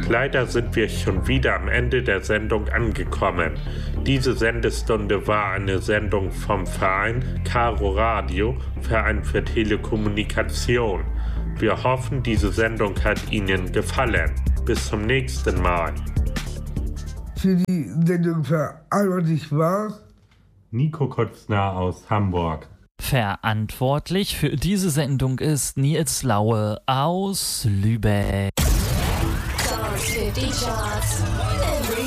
Leider sind wir schon wieder am Ende der Sendung angekommen. Diese Sendestunde war eine Sendung vom Verein Caro Radio, Verein für Telekommunikation. Wir hoffen, diese Sendung hat Ihnen gefallen. Bis zum nächsten Mal. Für die Sendung verantwortlich war Nico Kutzner aus Hamburg. Verantwortlich für diese Sendung ist Nils Laue aus Lübeck. Songs für die Charts.